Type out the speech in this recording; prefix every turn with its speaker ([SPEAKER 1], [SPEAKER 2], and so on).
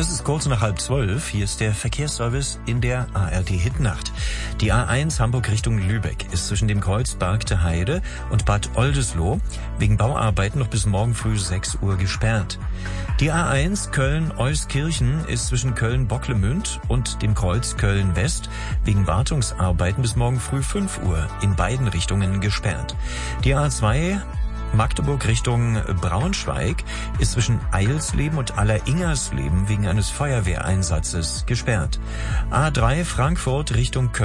[SPEAKER 1] Es ist kurz nach 11:30. Hier ist der Verkehrsservice in der ARD Hitnacht. Die A1 Hamburg Richtung Lübeck ist zwischen dem Kreuz Bargte Heide und Bad Oldesloe wegen Bauarbeiten noch bis morgen früh 6 Uhr gesperrt. Die A1 Köln-Euskirchen ist zwischen Köln-Bocklemünd und dem Kreuz Köln-West wegen Wartungsarbeiten bis morgen früh 5 Uhr in beiden Richtungen gesperrt. Die A2 Magdeburg Richtung Braunschweig ist zwischen Eilsleben und Alleringersleben wegen eines Feuerwehreinsatzes gesperrt. A3 Frankfurt Richtung Köln